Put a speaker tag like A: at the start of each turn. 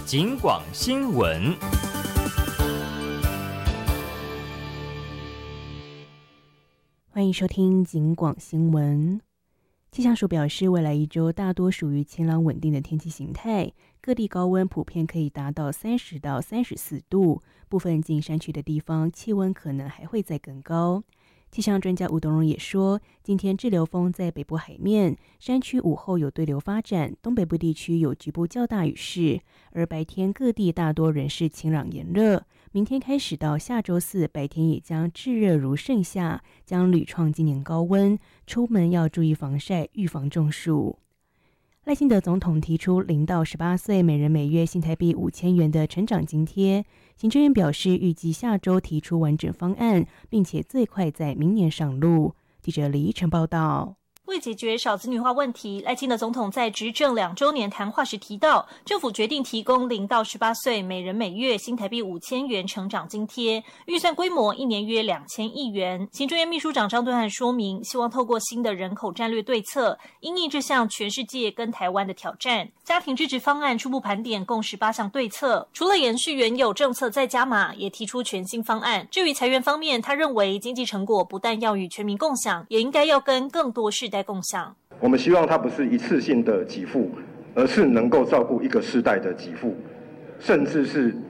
A: 警广新闻。
B: 欢迎收听警广新闻。气象署表示，未来一周大多属于晴朗稳定的天气形态，各地高温普遍可以达到30到34度，部分近山区的地方气温可能还会再更高。气象专家吴东荣也说，今天滞留锋在北部海面，山区午后有对流发展，东北部地区有局部较大雨势，而白天各地大多仍是晴朗炎热。明天开始到下周4，白天也将炙热如盛夏，将屡创今年高温，出门要注意防晒，预防中暑。赖清德总统提出0到18岁每人每月新台币5000元的成长津贴，行政院表示预计下周提出完整方案，并且最快在明年上路。记者李依晨报道。
C: 为解决少子女化问题，赖清德总统在执政2周年谈话时提到，政府决定提供0到18岁每人每月新台币5000元成长津贴，预算规模1年约2000亿元。行政院秘书长张敦涵说明，希望透过新的人口战略对策，因应这项全世界跟台湾的挑战。家庭支持方案初步盘点共18项对策，除了延续原有政策再加码，也提出全新方案。至于财源方面，他认为经济成果不但要与全民共享，也应该要跟更多世代共享。
D: 我们希望它不是一次性的给付，而是能够照顾一个世代的给付，甚至是